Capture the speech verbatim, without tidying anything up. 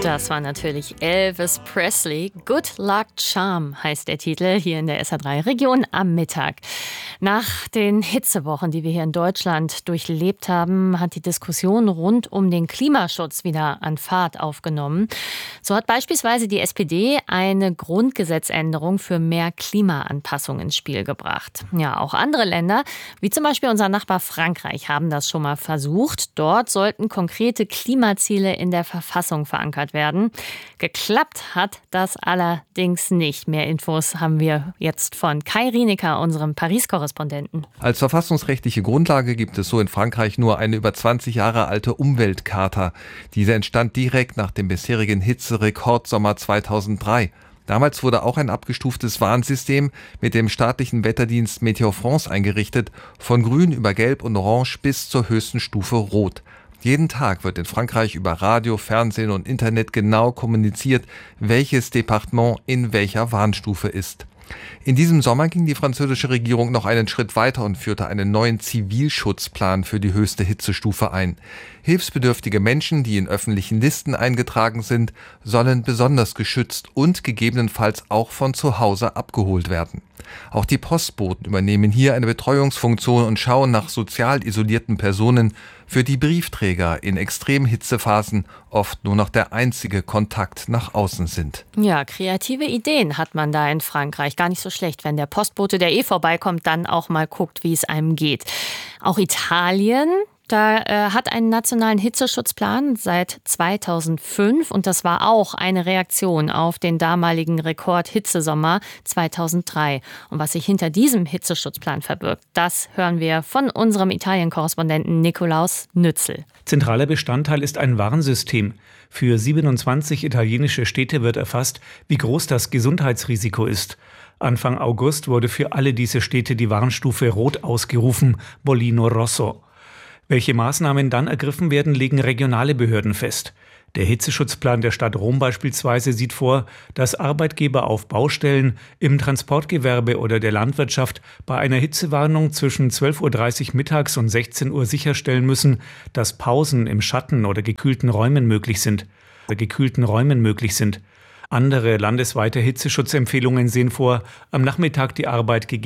Das war natürlich Elvis Presley. Good Luck Charm heißt der Titel hier in der S A drei Region am Mittag. Nach den Hitzewochen, die wir hier in Deutschland durchlebt haben, hat die Diskussion rund um den Klimaschutz wieder an Fahrt aufgenommen. So hat beispielsweise die S P D eine Grundgesetzänderung für mehr Klimaanpassung ins Spiel gebracht. Ja, auch andere Länder, wie zum Beispiel unser Nachbar Frankreich, haben das schon mal versucht. Dort sollten konkrete Klimaziele in der Verfassung verankert werden. Geklappt hat das allerdings nicht. Mehr Infos haben wir jetzt von Kai Rienecker, unserem Paris-Korrespondenten. Als verfassungsrechtliche Grundlage gibt es so in Frankreich nur eine über zwanzig Jahre alte Umweltcharta. Diese entstand direkt nach dem bisherigen Hitzerekordsommer zweitausenddrei. Damals wurde auch ein abgestuftes Warnsystem mit dem staatlichen Wetterdienst Météo France eingerichtet, von grün über gelb und orange bis zur höchsten Stufe rot. Jeden Tag wird in Frankreich über Radio, Fernsehen und Internet genau kommuniziert, welches Departement in welcher Warnstufe ist. In diesem Sommer ging die französische Regierung noch einen Schritt weiter und führte einen neuen Zivilschutzplan für die höchste Hitzestufe ein. Hilfsbedürftige Menschen, die in öffentlichen Listen eingetragen sind, sollen besonders geschützt und gegebenenfalls auch von zu Hause abgeholt werden. Auch die Postboten übernehmen hier eine Betreuungsfunktion und schauen nach sozial isolierten Personen, für die Briefträger in Extremhitzephasen oft nur noch der einzige Kontakt nach außen sind. Ja, kreative Ideen hat man da in Frankreich. Gar nicht so schlecht, wenn der Postbote, der eh vorbeikommt, dann auch mal guckt, wie es einem geht. Auch Italien, da äh, hat einen nationalen Hitzeschutzplan seit zweitausendfünf und das war auch eine Reaktion auf den damaligen Rekord-Hitzesommer zweitausenddrei. Und was sich hinter diesem Hitzeschutzplan verbirgt, das hören wir von unserem Italien-Korrespondenten Nikolaus Nützel. Zentraler Bestandteil ist ein Warnsystem. Für siebenundzwanzig italienische Städte wird erfasst, wie groß das Gesundheitsrisiko ist. Anfang August wurde für alle diese Städte die Warnstufe Rot ausgerufen, Bollino Rosso. Welche Maßnahmen dann ergriffen werden, legen regionale Behörden fest. Der Hitzeschutzplan der Stadt Rom beispielsweise sieht vor, dass Arbeitgeber auf Baustellen, im Transportgewerbe oder der Landwirtschaft bei einer Hitzewarnung zwischen zwölf Uhr dreißig mittags und sechzehn Uhr sicherstellen müssen, dass Pausen im Schatten oder gekühlten Räumen möglich sind. Oder gekühlten Räumen möglich sind. Andere landesweite Hitzeschutzempfehlungen sehen vor, am Nachmittag die Arbeit gegeben